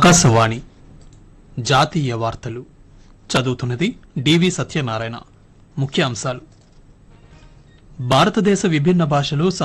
ఆకాశవాణి జాతీయ వార్తలు చదువుతున్నది డివి సత్యనారాయణ. ముఖ్యాంశాలు: భారతదేశ విభిన్న భాషలు